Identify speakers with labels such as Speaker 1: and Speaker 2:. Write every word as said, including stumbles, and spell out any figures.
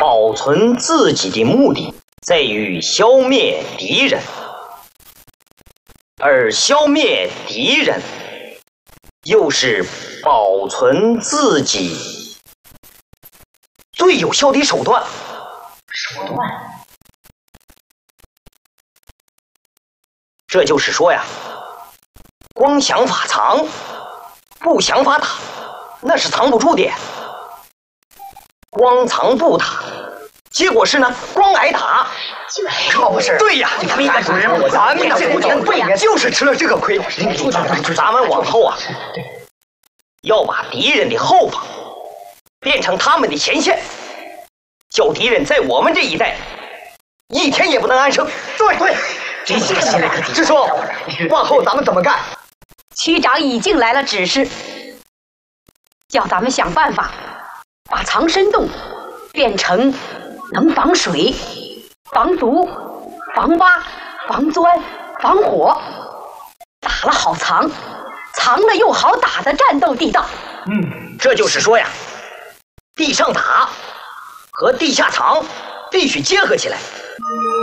Speaker 1: 保存自己的目的在于消灭敌人，而消灭敌人又是保存自己最有效的手段。
Speaker 2: 手段？
Speaker 1: 这就是说呀，光想法藏，不想法打，那是藏不住的。光藏不打，结果是呢，光挨打。
Speaker 2: 可不是？
Speaker 1: 对呀，
Speaker 2: 你看主任，咱们的福建队就是吃了这个亏。
Speaker 1: 咱们往后啊，要把敌人的后方变成他们的前线，叫敌人在我们这一带一天也不能安生。
Speaker 2: 对对，这下心里可挺。师叔，往后咱们怎么干？
Speaker 3: 区长已经来了指示，叫咱们想办法把藏身洞变成能防水、防毒、防挖、防钻、防火，打了好藏，藏了又好打的战斗地道。
Speaker 1: 嗯，这就是说呀，地上打和地下藏必须结合起来。